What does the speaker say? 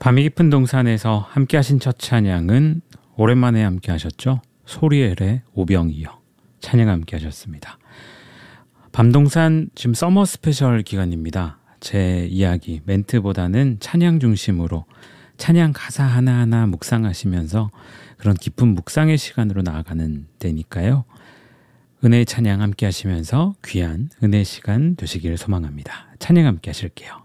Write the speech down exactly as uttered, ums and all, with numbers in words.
밤이 깊은 동산에서 함께 하신 첫 찬양은 오랜만에 함께 하셨죠. 소리엘의 오병이어 찬양 함께 하셨습니다. 밤동산 지금 서머 스페셜 기간입니다. 제 이야기 멘트보다는 찬양 중심으로 찬양 가사 하나하나 묵상하시면서 그런 깊은 묵상의 시간으로 나아가는 때니까요. 은혜의 찬양 함께 하시면서 귀한 은혜 시간 되시기를 소망합니다. 찬양 함께 하실게요.